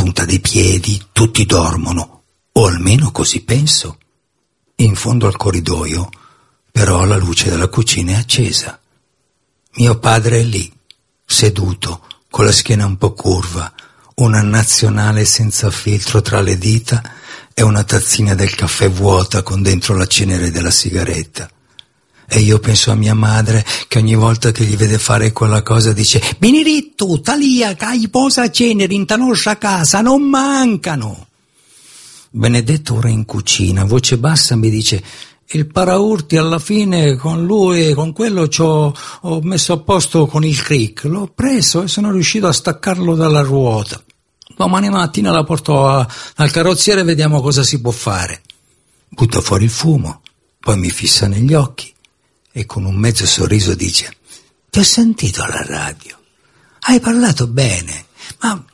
punta dei piedi, tutti dormono, o almeno così penso. In fondo al corridoio, però, la luce della cucina è accesa. Mio padre è lì, seduto, con la schiena un po' curva, una nazionale senza filtro tra le dita e una tazzina del caffè vuota con dentro la cenere della sigaretta. E io penso a mia madre che ogni volta che gli vede fare quella cosa dice: Benedetto, talia, cai posa cenere in ta nostra casa, non mancano. Benedetto ora in cucina, voce bassa mi dice: il paraurti alla fine con lui, con quello ho messo a posto con il crick, l'ho preso e sono riuscito a staccarlo dalla ruota. Domani mattina la porto al carrozziere e vediamo cosa si può fare. Butta fuori il fumo, poi mi fissa negli occhi e con un mezzo sorriso dice: ti ho sentito alla radio, hai parlato bene, ma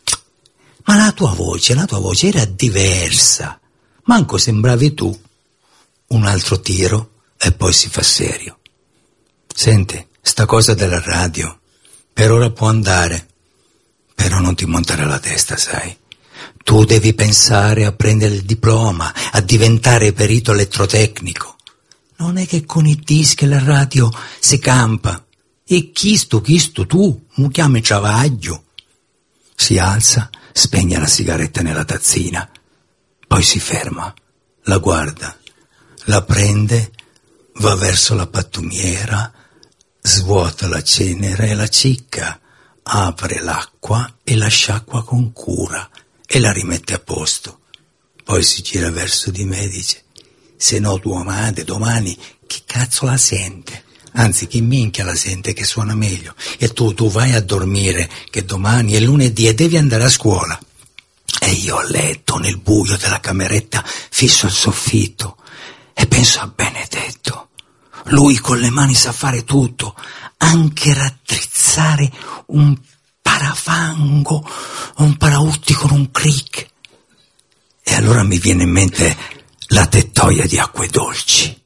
la tua voce era diversa, manco sembravi tu. Un altro tiro e poi si fa serio. Senti, sta cosa della radio per ora può andare, però non ti montare la testa, sai. Tu devi pensare a prendere il diploma, a diventare perito elettrotecnico. Non è che con i dischi e la radio si campa. E chisto tu, mi chiami travaglio. Si alza, spegne la sigaretta nella tazzina, poi si ferma, la guarda, la prende, va verso la pattumiera, svuota la cenere e la cicca, apre l'acqua e la sciacqua con cura e la rimette a posto. Poi si gira verso di me e dice: se no tua madre domani che cazzo la sente? Anzi, chi minchia la sente che suona meglio? E tu vai a dormire che domani è lunedì e devi andare a scuola. E io a letto nel buio della cameretta fisso al soffitto e penso a Benedetto. Lui con le mani sa fare tutto, anche raddrizzare un parafango o un paraurti con un crick. E allora mi viene in mente la tettoia di acque dolci.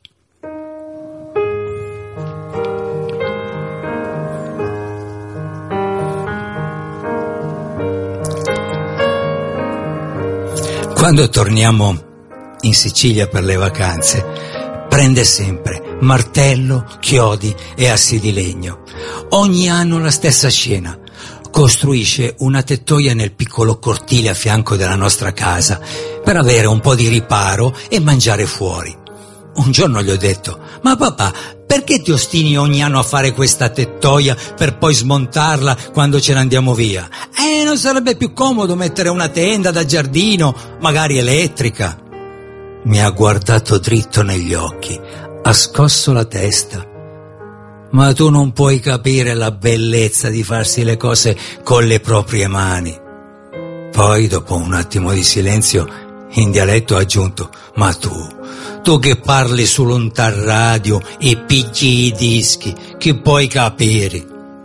Quando torniamo in Sicilia per le vacanze, prende sempre martello, chiodi e assi di legno. Ogni anno la stessa scena. Costruisce una tettoia nel piccolo cortile a fianco della nostra casa per avere un po' di riparo e mangiare fuori. Un giorno gli ho detto: ma papà, perché ti ostini ogni anno a fare questa tettoia per poi smontarla quando ce ne andiamo via? Non sarebbe più comodo mettere una tenda da giardino, magari elettrica? Mi ha guardato dritto negli occhi, ha scosso la testa. Ma tu non puoi capire la bellezza di farsi le cose con le proprie mani. Poi, dopo un attimo di silenzio, in dialetto ha aggiunto: ma tu che parli sull'untar radio e pigli i dischi, che puoi capire?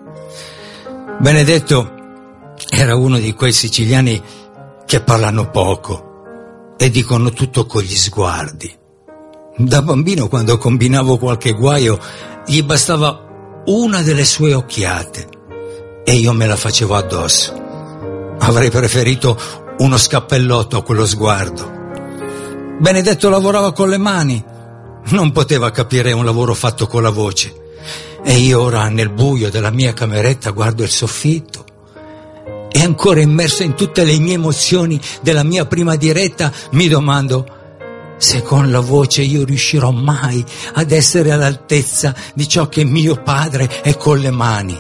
Benedetto era uno di quei siciliani che parlano poco e dicono tutto con gli sguardi. Da bambino, quando combinavo qualche guaio, gli bastava una delle sue occhiate e io me la facevo addosso. Avrei preferito uno scappellotto a quello sguardo. Benedetto lavorava con le mani, non poteva capire un lavoro fatto con la voce. E io ora nel buio della mia cameretta guardo il soffitto e ancora immerso in tutte le mie emozioni della mia prima diretta mi domando se con la voce io riuscirò mai ad essere all'altezza di ciò che mio padre è con le mani.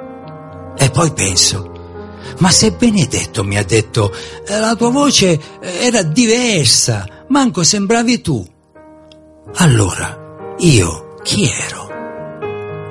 E poi penso: ma se Benedetto mi ha detto la tua voce era diversa, manco sembravi tu, allora io chi ero?